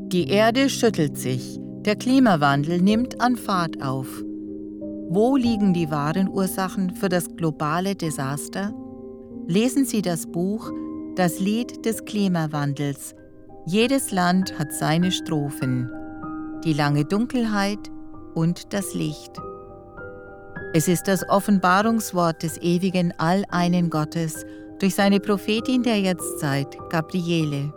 Die Erde schüttelt sich, der Klimawandel nimmt an Fahrt auf. Wo liegen die wahren Ursachen für das globale Desaster? Lesen Sie das Buch Das Lied des Klimawandels. Jedes Land hat seine Strophen. Die lange Dunkelheit und das Licht. Es ist das Offenbarungswort des ewigen Alleinen Gottes durch seine Prophetin der Jetztzeit, Gabriele.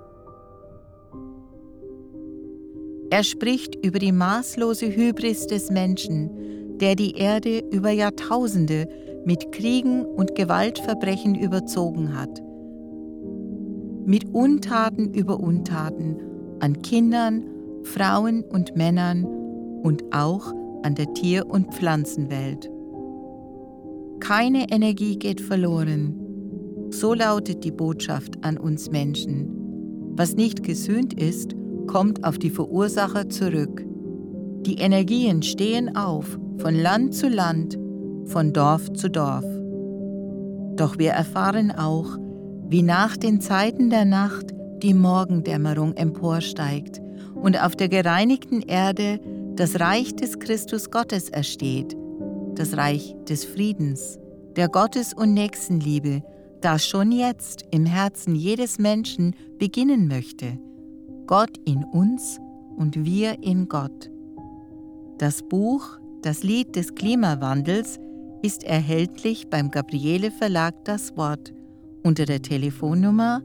Er spricht über die maßlose Hybris des Menschen, der die Erde über Jahrtausende mit Kriegen und Gewaltverbrechen überzogen hat. Mit Untaten über Untaten an Kindern, Frauen und Männern und auch an der Tier- und Pflanzenwelt. Keine Energie geht verloren. So lautet die Botschaft an uns Menschen. Was nicht gesühnt ist, kommt auf die Verursacher zurück. Die Energien stehen auf, von Land zu Land, von Dorf zu Dorf. Doch wir erfahren auch, wie nach den Zeiten der Nacht die Morgendämmerung emporsteigt und auf der gereinigten Erde das Reich des Christus Gottes ersteht, das Reich des Friedens, der Gottes- und Nächstenliebe, das schon jetzt im Herzen jedes Menschen beginnen möchte. Gott in uns und wir in Gott. Das Buch Das Lied des Klimawandels ist erhältlich beim Gabriele Verlag Das Wort unter der Telefonnummer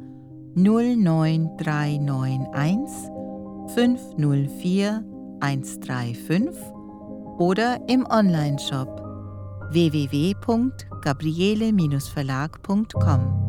09391 504 135 oder im Onlineshop www.gabriele-verlag.com.